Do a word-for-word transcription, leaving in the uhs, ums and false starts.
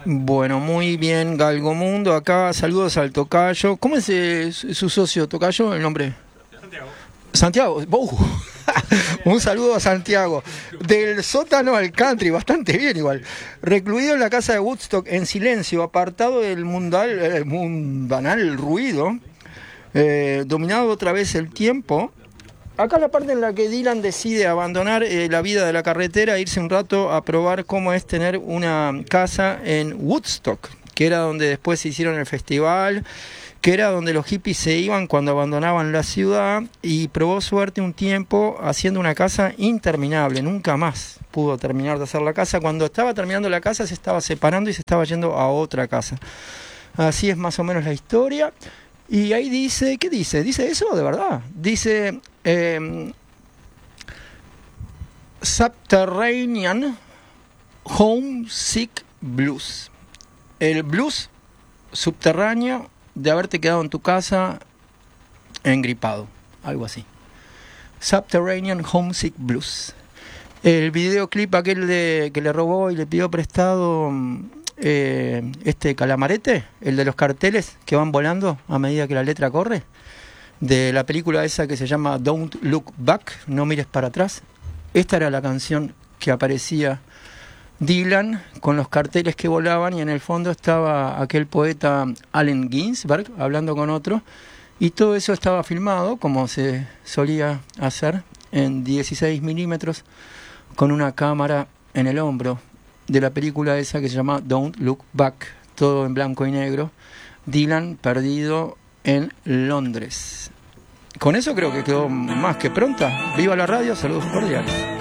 Bueno, muy bien, Galgomundo, acá, saludos al Tocayo. ¿Cómo es eh, su, su socio, Tocayo, el nombre? Santiago. Santiago, uh, un saludo a Santiago. Del sótano al country, bastante bien igual. Recluido en la casa de Woodstock, en silencio, apartado del mundal, el mundanal ruido, eh, dominado otra vez el tiempo. Acá la parte en la que Dylan decide abandonar eh, la vida de la carretera e irse un rato a probar cómo es tener una casa en Woodstock, que era donde después se hicieron el festival, que era donde los hippies se iban cuando abandonaban la ciudad, y probó suerte un tiempo haciendo una casa interminable. Nunca más pudo terminar de hacer la casa. Cuando estaba terminando la casa se estaba separando y se estaba yendo a otra casa. Así es más o menos la historia. Y ahí dice, ¿qué dice? ¿Dice eso de verdad? Dice eh, Subterranean Homesick Blues. El blues subterráneo de haberte quedado en tu casa engripado, algo así. Subterranean Homesick Blues. El videoclip aquel de, que le robó y le pidió prestado eh, este Calamarete, el de los carteles que van volando a medida que la letra corre, de la película esa que se llama Don't Look Back, no mires para atrás. Esta era la canción que aparecía Dylan con los carteles que volaban, y en el fondo estaba aquel poeta Allen Ginsberg hablando con otro, y todo eso estaba filmado como se solía hacer en dieciséis milímetros con una cámara en el hombro, de la película esa que se llama Don't Look Back, todo en blanco y negro. Dylan perdido en Londres. Con eso creo que quedó más que pronta. Viva la radio, saludos cordiales.